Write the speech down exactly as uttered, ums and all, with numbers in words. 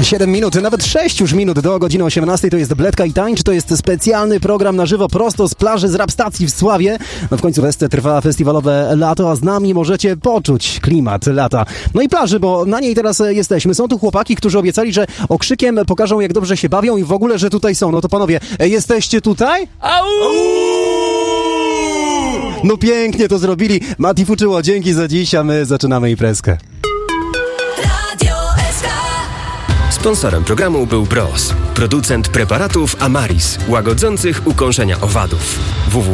siedem minut, nawet sześć już minut do godziny osiemnastej. To jest Bledka i Tańcz, to jest specjalny program na żywo prosto z plaży z Rapstacji w Sławie. No w końcu wreszcie trwa festiwalowe lato, a z nami możecie poczuć klimat lata. No i plaży, bo na niej teraz jesteśmy. Są tu chłopaki, którzy obiecali, że okrzykiem pokażą, jak dobrze się bawią i w ogóle, że tutaj są. No to panowie, jesteście tutaj? Au! No pięknie to zrobili. Mati Fuczyło, dzięki za dziś, a my zaczynamy imprezkę. Sponsorem programu był Bros, producent preparatów Amaris, łagodzących ukąszenia owadów.